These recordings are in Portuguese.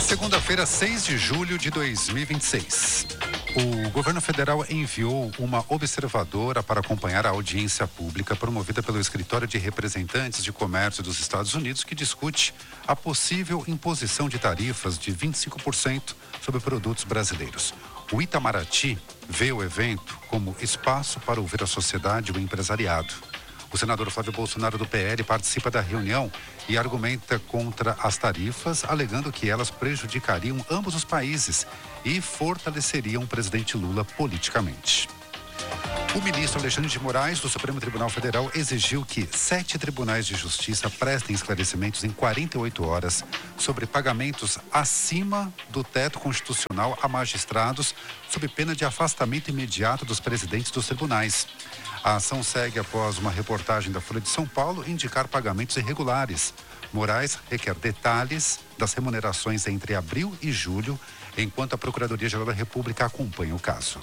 Segunda-feira, 6 de julho de 2026. O governo federal enviou uma observadora para acompanhar a audiência pública promovida pelo Escritório de Representantes de Comércio dos Estados Unidos, que discute a possível imposição de tarifas de 25% sobre produtos brasileiros. O Itamaraty vê o evento como espaço para ouvir a sociedade e o empresariado. O senador Flávio Bolsonaro, do PL, participa da reunião e argumenta contra as tarifas, alegando que elas prejudicariam ambos os países e fortaleceriam o presidente Lula politicamente. O ministro Alexandre de Moraes, do Supremo Tribunal Federal, exigiu que 7 tribunais de justiça prestem esclarecimentos em 48 horas sobre pagamentos acima do teto constitucional a magistrados, sob pena de afastamento imediato dos presidentes dos tribunais. A ação segue após uma reportagem da Folha de São Paulo indicar pagamentos irregulares. Moraes requer detalhes das remunerações entre abril e julho, enquanto a Procuradoria-Geral da República acompanha o caso.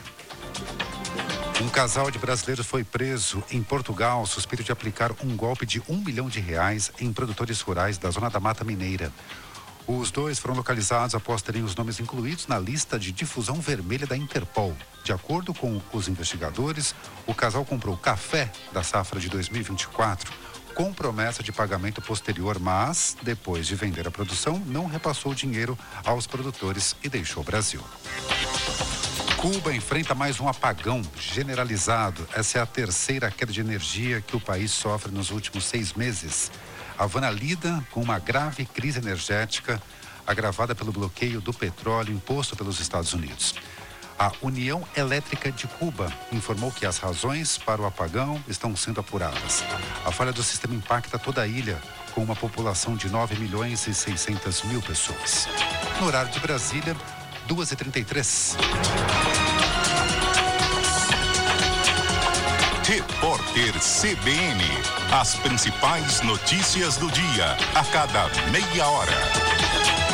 Um casal de brasileiros foi preso em Portugal, suspeito de aplicar um golpe de R$1 milhão em produtores rurais da Zona da Mata Mineira. Os dois foram localizados após terem os nomes incluídos na lista de difusão vermelha da Interpol. De acordo com os investigadores, o casal comprou café da safra de 2024 com promessa de pagamento posterior, mas, depois de vender a produção, não repassou o dinheiro aos produtores e deixou o Brasil. Cuba enfrenta mais um apagão generalizado. Essa é a terceira queda de energia que o país sofre nos últimos 6 meses. Havana lida com uma grave crise energética agravada pelo bloqueio do petróleo imposto pelos Estados Unidos. A União Elétrica de Cuba informou que as razões para o apagão estão sendo apuradas. A falha do sistema impacta toda a ilha, com uma população de 9.600.000 pessoas. No horário de Brasília, 2h33. Repórter CBN. As principais notícias do dia, a cada meia hora.